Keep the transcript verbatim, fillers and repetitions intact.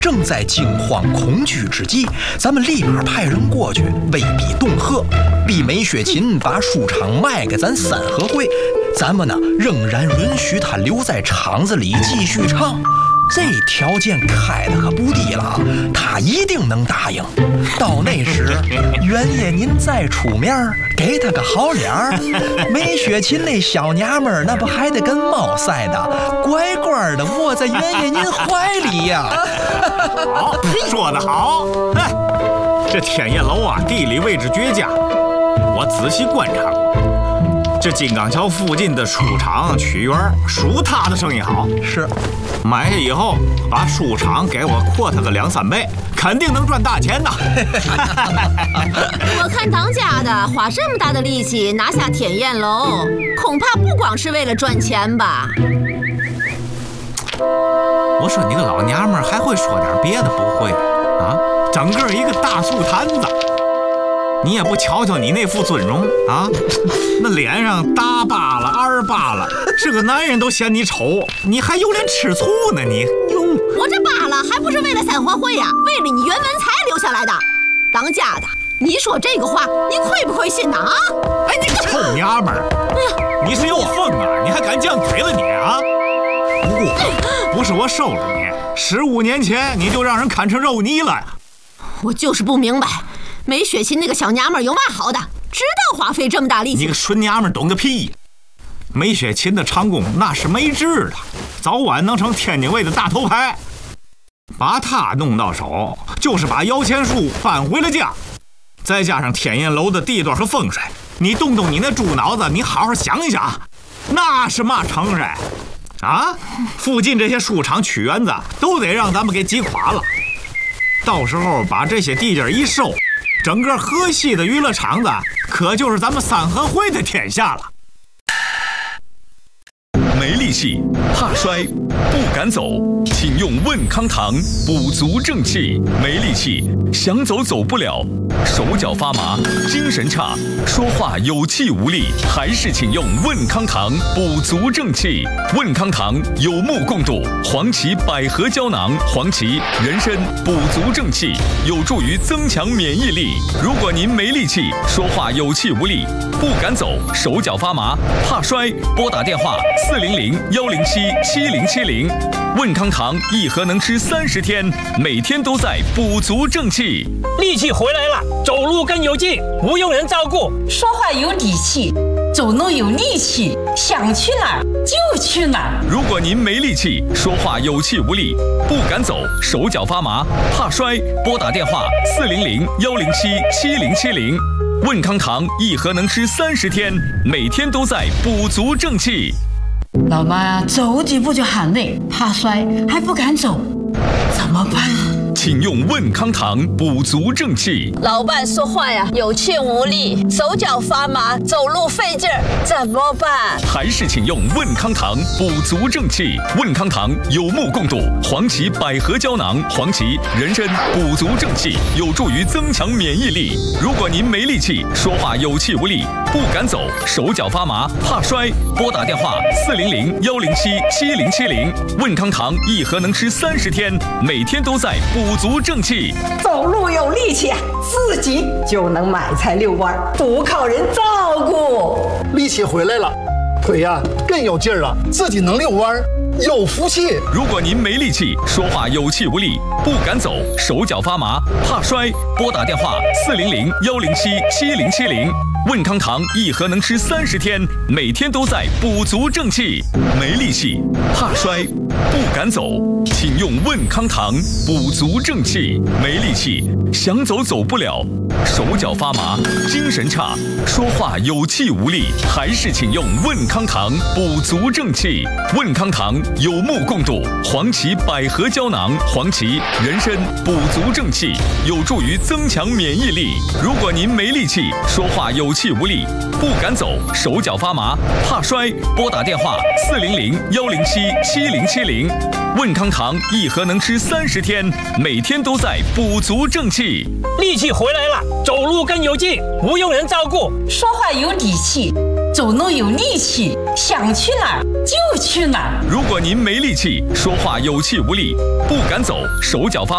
正在惊慌恐惧之际，咱们立马派人过去威逼恫吓，逼梅雪琴把书场卖给咱三合会，咱们呢仍然允许他留在厂子里继续唱。这条件开的可不低了，他一定能答应。到那时，袁爷您再出面给他个好脸儿，梅雪琴那小娘们儿那不还得跟猫似的，乖乖的窝在袁爷您怀里呀、啊。 好，说得好。哎，这天燕楼啊，地理位置绝佳，我仔细观察过。这金刚桥附近的书场、曲园，属他的生意好。 是， 买下以后，把书场给我扩他个两三倍，肯定能赚大钱呐。 我看当家的花这么大的力气拿下天燕楼，恐怕不光是为了赚钱吧？ 我说你个老娘们儿还会说点别的不会啊？整个一个大素坛子。你也不瞧瞧你那副尊容啊，那脸上大疤了二疤了，这个男人都嫌你丑，你还有脸吃醋呢你？哟， 我这疤了还不是为了三合会呀、啊，为了你袁文才留下来的。当家的，你说这个话，你亏不亏心呐？啊！ 哎，你个臭娘们儿！哎呀，你是有疯啊？你还敢犟嘴了你啊？不过不是我收了你，十五年前你就让人看成肉泥了呀！ 我就是不明白。梅雪琴那个小娘们有嘛好的，知道花费这么大力气？ 你个纯娘们懂个屁！梅雪琴的唱功那是没治的，早晚能成天津卫的大头牌。把她弄到手，就是把摇钱树搬回了家。再加上天燕楼的地段和风水，你动动你那猪脑子，你好好想一想，那是嘛成色啊？附近这些书场曲园子都得让咱们给击垮了。到时候把这些地界一收，整个河西的娱乐场子可就是咱们三合会的天下了。 没力气，怕摔，不敢走，请用问康堂补足正气。没力气，想走走不了，手脚发麻，精神差，说话有气无力，还是请用问康堂补足正气。问康堂有目共睹，黄芪百合胶囊，黄芪、人参补足正气，有助于增强免疫力。如果您没力气，说话有气无力，不敢走，手脚发麻，怕摔，拨打电话四零零幺零七七零七零。问康堂一盒能吃三十天，每天都在补足正气。 力气回来了，走路更有劲，不用人照顾， 说话有底气，走路有力气，想去哪儿就去哪儿。 如果您没力气，说话有气无力，不敢走，手脚发麻，怕摔，拨打电话四零零幺零七七零七零。问康堂一盒能吃三十天，每天都在补足正气。 老妈呀，走几步就喊累，怕摔还不敢走，怎么办？ 请用问康堂补足正气。 老伴说话呀有气无力，手脚发麻，走路费劲儿，怎么办？ 还是请用问康堂补足正气。问康堂有目共睹，黄芪百合胶囊，黄芪、人参补足正气，有助于增强免疫力。如果您没力气，说话有气无力，不敢走，手脚发麻，怕摔，拨打电话四零零幺零七七零七零。问康堂一盒能吃三十天，每天都在补足正气。 走路有力气，自己就能买菜遛弯，不靠人照顾。 力气回来了，腿呀更有劲儿了，自己能遛弯，有福气。 如果您没力气，说话有气无力，不敢走，手脚发麻，怕摔，拨打电话四零零幺零七七零七零。问康堂一盒能吃三十天，每天都在补足正气。没力气，怕摔，不敢走，请用问康堂补足正气。没力气，想走走不了，手脚发麻，精神差，说话有气无力，还是请用问康堂补足正气。问康堂有目共睹，黄芪百合胶囊，黄芪、人参补足正气，有助于增强免疫力。如果您没力气，说话有气无力，不敢走，手脚发麻，怕摔，拨打电话四零零幺零七七零七零。问康堂一盒能吃三十天，每天都在补足正气。 力气回来了，走路更有劲，不用人照顾， 说话有底气，走路有力气，想去哪儿就去哪儿。 如果您没力气，说话有气无力，不敢走，手脚发